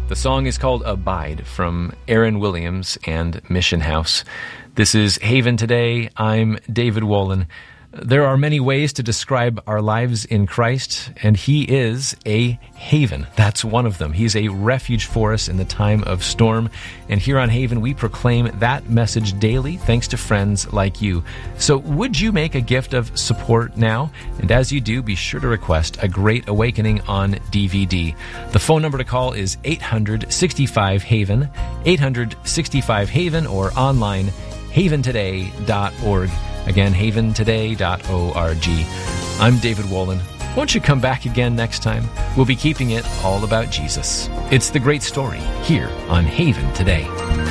The song is called Abide from Aaron Williams and Mission House. This is Haven Today. I'm David Wolin. There are many ways to describe our lives in Christ, and He is a haven. That's one of them. He's a refuge for us in the time of storm. And here on Haven, we proclaim that message daily, thanks to friends like you. So would you make a gift of support now? And as you do, be sure to request A Great Awakening on DVD. The phone number to call is 865-HAVEN, 865-HAVEN, or online, haventoday.org. Again, haventoday.org. I'm David Wolin. Won't you come back again next time? We'll be keeping it all about Jesus. It's the great story here on Haven Today.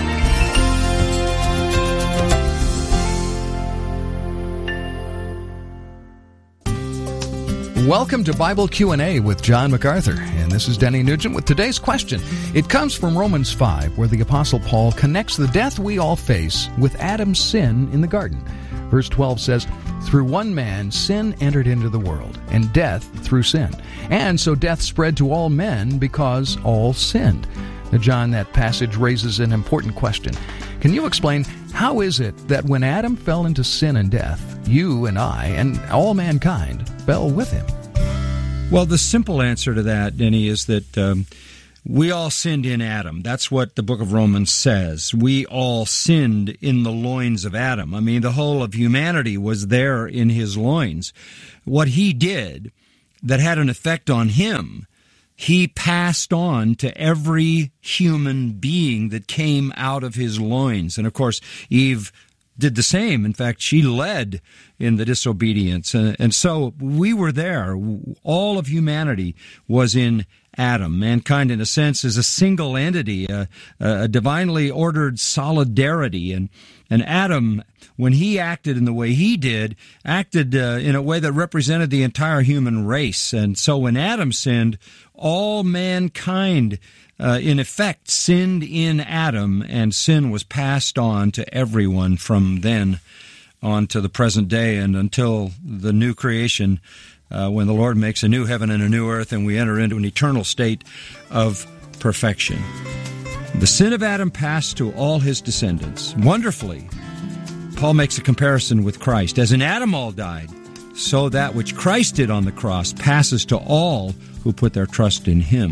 Welcome to Bible Q&A with John MacArthur, and this is Denny Nugent with today's question. It comes from Romans 5, where the Apostle Paul connects the death we all face with Adam's sin in the garden. Verse 12 says, "Through one man sin entered into the world, and death through sin. And so death spread to all men because all sinned." Now, John, that passage raises an important question. Can you explain, how is it that when Adam fell into sin and death, you and I and all mankind fell with him? Well, the simple answer to that, Denny, is that we all sinned in Adam. That's what the book of Romans says. We all sinned in the loins of Adam. I mean, the whole of humanity was there in his loins. What he did that had an effect on him, he passed on to every human being that came out of his loins. And of course, Eve did the same. In fact, she led in the disobedience. And so we were there. All of humanity was in Adam. Mankind, in a sense, is a single entity, a divinely ordered solidarity. And Adam, when he acted in the way he did, acted in a way that represented the entire human race. And so when Adam sinned, all mankind, in effect, sinned in Adam, and sin was passed on to everyone from then on to the present day and until the new creation, when the Lord makes a new heaven and a new earth and we enter into an eternal state of perfection. The sin of Adam passed to all his descendants. Wonderfully, Paul makes a comparison with Christ. As in Adam all died, so that which Christ did on the cross passes to all who put their trust in him.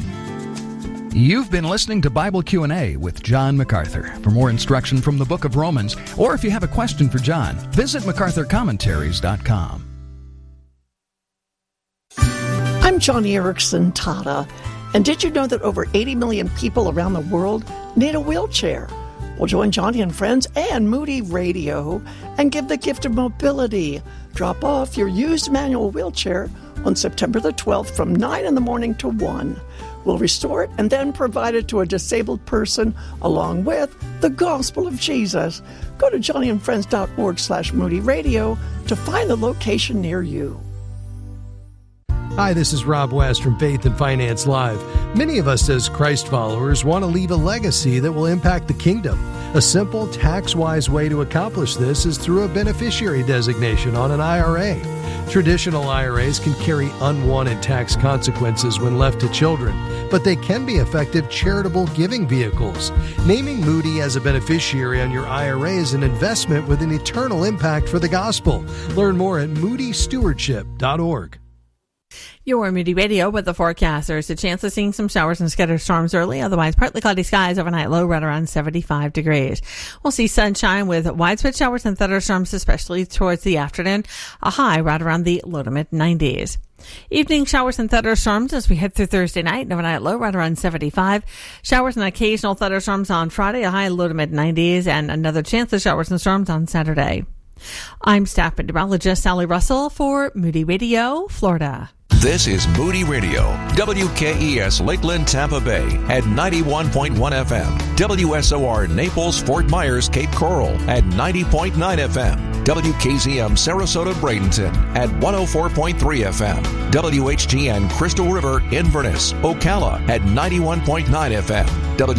You've been listening to Bible Q&A with John MacArthur. For more instruction from the book of Romans, or if you have a question for John, visit MacArthurCommentaries.com. I'm Johnny Erickson Tata, and did you know that over 80 million people around the world need a wheelchair? Well, join Johnny and friends and Moody Radio and give the gift of mobility. Drop off your used manual wheelchair on September the 12th from 9 in the morning to 1. We'll restore it and then provide it to a disabled person along with the gospel of Jesus. Go to johnnyandfriends.org/Moody Radio to find the location near you. Hi, this is Rob West from Faith and Finance Live. Many of us as Christ followers want to leave a legacy that will impact the kingdom. A simple, tax-wise way to accomplish this is through a beneficiary designation on an IRA. Traditional IRAs can carry unwanted tax consequences when left to children, but they can be effective charitable giving vehicles. Naming Moody as a beneficiary on your IRA is an investment with an eternal impact for the gospel. Learn more at moodystewardship.org. Your Moody Radio with the forecast. There's a chance of seeing some showers and scattered storms early. Otherwise, partly cloudy skies, overnight low right around 75 degrees. We'll see sunshine with widespread showers and thunderstorms, especially towards the afternoon. A high right around the low to mid 90s. Evening showers and thunderstorms as we head through Thursday night. Overnight low right around 75. Showers and occasional thunderstorms on Friday. A high low to mid 90s, and another chance of showers and storms on Saturday. I'm staff meteorologist Sally Russell for Moody Radio, Florida. This is Moody Radio, WKES Lakeland, Tampa Bay at 91.1 FM, WSOR Naples, Fort Myers, Cape Coral at 90.9 FM, WKZM Sarasota, Bradenton at 104.3 FM, WHGN Crystal River, Inverness, Ocala at 91.9 FM,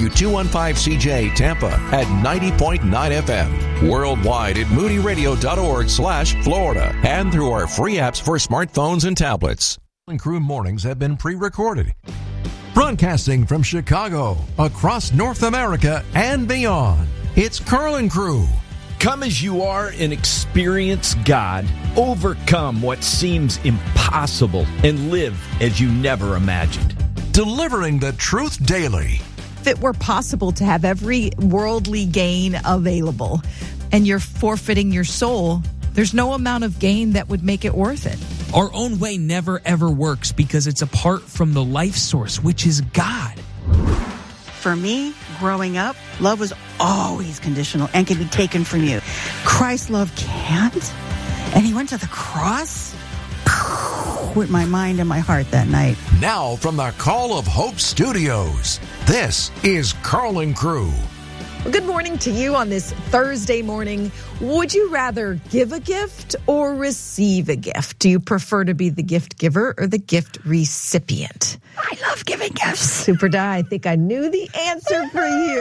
W215CJ Tampa at 90.9 FM, worldwide at moodyradio.org/Florida, and through our free apps for smartphones and tablets. Crew mornings have been pre-recorded. Broadcasting from Chicago, across North America and beyond, it's Carl Crew. Come as you are and experience God. Overcome what seems impossible and live as you never imagined. Delivering the truth daily. If it were possible to have every worldly gain available and you're forfeiting your soul, there's no amount of gain that would make it worth it. Our own way never ever works because it's apart from the life source, which is God. For me, growing up, love was always conditional and can be taken from you. Christ's love can't. And he went to the cross with my mind and my heart that night. Now from the Call of Hope Studios, this is Carl and Crew. Well, good morning to you on this Thursday morning. Would you rather give a gift or receive a gift? Do you prefer to be the gift giver or the gift recipient? I love giving gifts. Super Di, I think I knew the answer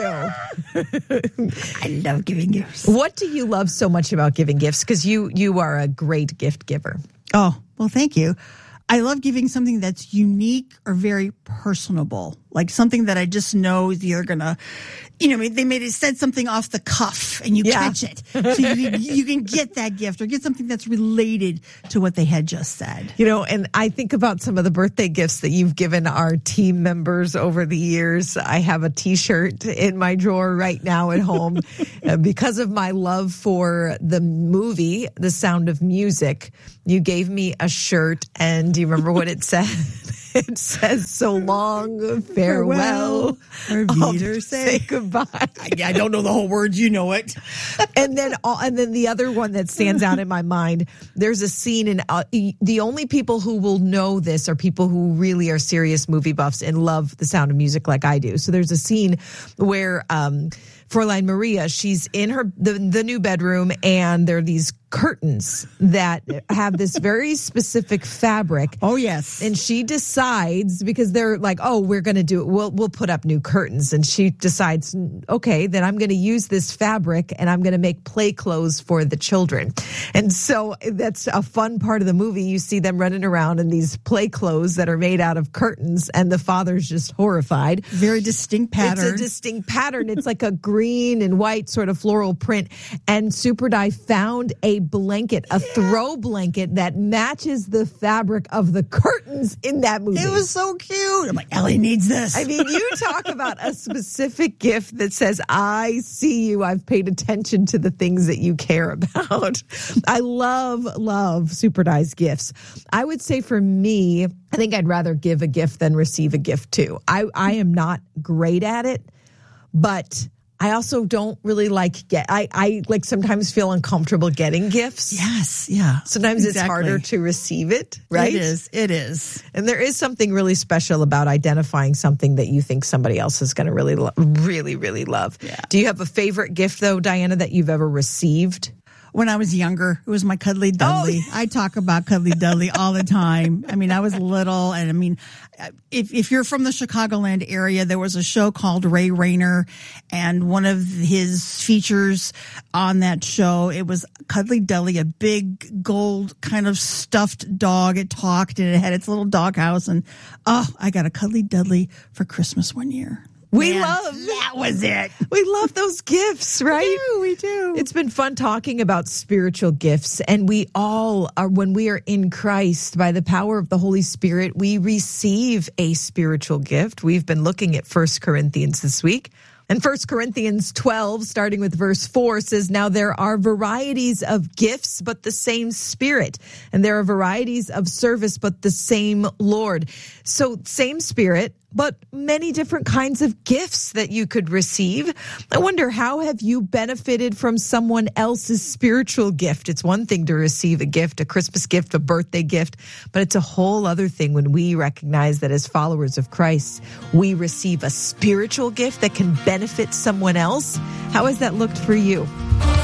for you. I love giving gifts. What do you love so much about giving gifts? Because you are a great gift giver. Oh, well, thank you. I love giving something that's unique or very personable, like something that I just know you're going to, they said something off the cuff and you catch it. So you can get that gift or get something that's related to what they had just said. And I think about some of the birthday gifts that you've given our team members over the years. I have a T-shirt in my drawer right now at home because of my love for the movie, The Sound of Music. You gave me a shirt, and do you remember what it said? It says, "So long, farewell, say goodbye." I don't know the whole words. You know it. And then the other one that stands out in my mind. There's a scene, and the only people who will know this are people who really are serious movie buffs and love The Sound of Music like I do. So there's a scene where Fräulein Maria, she's in the new bedroom, and there are these curtains that have this very specific fabric. Oh, yes. And she decides, because they're like, oh, we're going to do it. We'll put up new curtains. And she decides, okay, then I'm going to use this fabric and I'm going to make play clothes for the children. And so that's a fun part of the movie. You see them running around in these play clothes that are made out of curtains, and the father's just horrified. Very distinct pattern. It's a distinct pattern. It's like a green and white sort of floral print. And Super Di found a blanket, a throw blanket that matches the fabric of the curtains in that movie. It was so cute. I'm like, Ellie needs this. I mean, you talk about a specific gift that says, I see you. I've paid attention to the things that you care about. I love Super Di's gifts. I would say for me, I think I'd rather give a gift than receive a gift too. I am not great at it, but I also don't really I sometimes feel uncomfortable getting gifts. Yes, yeah. Sometimes it's harder to receive it, right? It is. And there is something really special about identifying something that you think somebody else is going to really love. Yeah. Do you have a favorite gift, though, Diana, that you've ever received? When I was younger, it was my Cuddly Dudley. Oh. I talk about Cuddly Dudley all the time. I mean, I was little, and I mean, if you're from the Chicagoland area, there was a show called Ray Rayner, and one of his features on that show, it was Cuddly Dudley, a big gold kind of stuffed dog. It talked, and it had its little doghouse, and I got a Cuddly Dudley for Christmas one year. That was it. We love those gifts, right? We do. It's been fun talking about spiritual gifts, and we all are, when we are in Christ, by the power of the Holy Spirit, we receive a spiritual gift. We've been looking at 1 Corinthians this week. And 1 Corinthians 12, starting with verse 4, says, "Now there are varieties of gifts, but the same Spirit. And there are varieties of service, but the same Lord." So same Spirit, but many different kinds of gifts that you could receive. I wonder, how have you benefited from someone else's spiritual gift? It's one thing to receive a gift, a Christmas gift, a birthday gift, but it's a whole other thing when we recognize that as followers of Christ, we receive a spiritual gift that can benefit someone else. How has that looked for you?